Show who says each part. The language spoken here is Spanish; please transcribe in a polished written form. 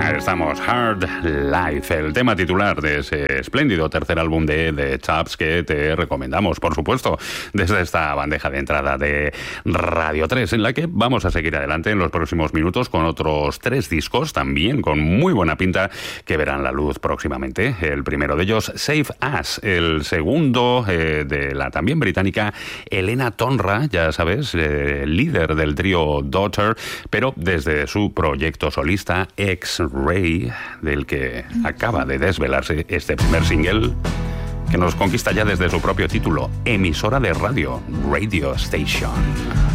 Speaker 1: Estamos Hard Life, el tema titular de ese espléndido tercer álbum de The Chaps que te recomendamos, por supuesto, desde esta bandeja de entrada de Radio 3, en la que vamos a seguir adelante en los próximos minutos con otros 3 discos, también con muy buena pinta, que verán la luz próximamente. El primero de ellos, Save Us, el segundo de la también británica Helena Tonra, ya sabes, líder del trío Daughter, pero desde su proyecto solista X-Ray, del que acaba de desvelarse este primer single que nos conquista ya desde su propio título, emisora de radio, Radio Station.